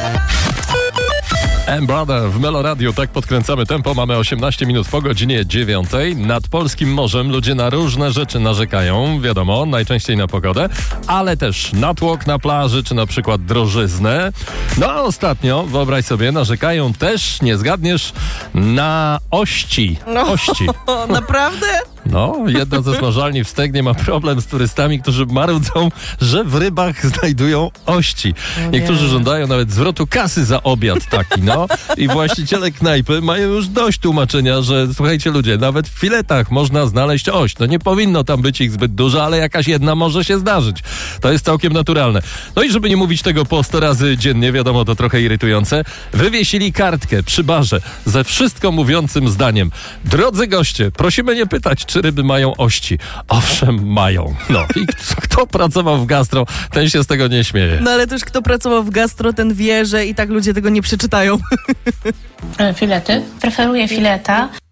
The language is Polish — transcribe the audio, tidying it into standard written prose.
M-Brother w Melo Radio, tak podkręcamy tempo, mamy 18 minut po godzinie 9. Nad polskim morzem ludzie na różne rzeczy narzekają, wiadomo, najczęściej na pogodę, ale też na tłok na plaży, czy na przykład drożyznę. No a ostatnio, wyobraź sobie, narzekają też, nie zgadniesz, na ości. Ości. Naprawdę? No, jedna ze smażalni w Stegnie ma problem z turystami, którzy marudzą, że w rybach znajdują ości. Niektórzy żądają nawet zwrotu kasy za obiad taki, no. I właściciele knajpy mają już dość tłumaczenia, że słuchajcie ludzie, nawet w filetach można znaleźć ość. No nie powinno tam być ich zbyt dużo, ale jakaś jedna może się zdarzyć. To jest całkiem naturalne. No i żeby nie mówić tego po 100 razy dziennie, wiadomo, to trochę irytujące, wywiesili kartkę przy barze ze wszystko mówiącym zdaniem: drodzy goście, prosimy nie pytać, czy ryby mają ości. Owszem, mają. No i kto pracował w gastro, ten się z tego nie śmieje. No ale też kto pracował w gastro, ten wie, że i tak ludzie tego nie przeczytają. Filety. Preferuję fileta.